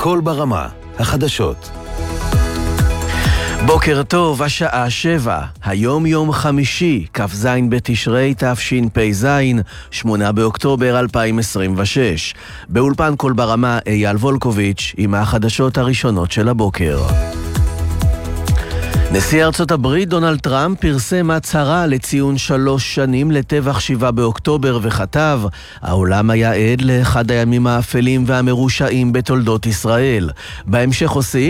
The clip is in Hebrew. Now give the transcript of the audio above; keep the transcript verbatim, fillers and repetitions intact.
קול ברמה, החדשות. בוקר טוב, השעה שבע, היום יום חמישי, כ"ז בתשרי תשפ"ז, שמונה באוקטובר אלפיים עשרים ושש. באולפן קול ברמה אייל וולקוביץ' עם החדשות הראשונות של הבוקר. נשיא ארצות הברית דונלד טראמפ פרסם הצהרה לציון שלוש שנים לטבח שבעה באוקטובר וכתב, העולם היה עד לאחד הימים האפלים והמרושעים בתולדות ישראל. בהמשך הוסיף,